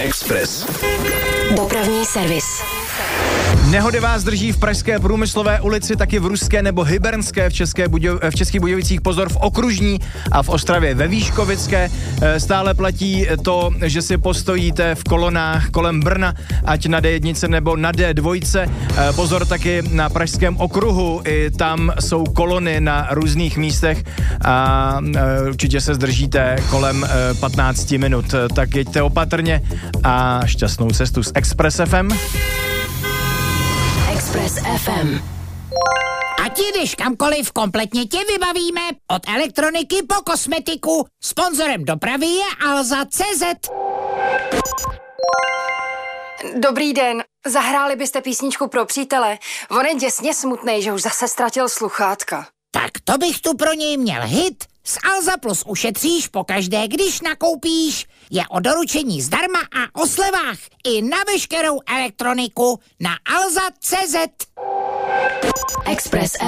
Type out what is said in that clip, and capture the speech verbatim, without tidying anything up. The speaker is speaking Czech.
Express. Dopravní servis. Nehody vás drží v pražské Průmyslové ulici, taky v Ruské nebo Hybernské v, České Buděj- v Českých Budějovicích, pozor, v Okružní a v Ostravě ve Výškovické. Stále platí to, že si postojíte v kolonách kolem Brna, ať na D jedna nebo na D dva. Pozor taky na Pražském okruhu, i tam jsou kolony na různých místech a určitě se zdržíte kolem patnáct minut. Tak jeďte opatrně a šťastnou cestu s Express F M. Express F M. Ať jdeš kamkoliv, kompletně tě vybavíme. Od elektroniky po kosmetiku. Sponzorem dopravy je Alza tečka cé zet. Dobrý den, zahráli byste písničku pro přítele? On je děsně smutnej, že už zase ztratil sluchátka. Tak to bych tu pro něj měl hit. S Alza Plus ušetříš pokaždé, když nakoupíš. Je o doručení zdarma a o slevách. I na veškerou elektroniku na alza tečka cé zet. Express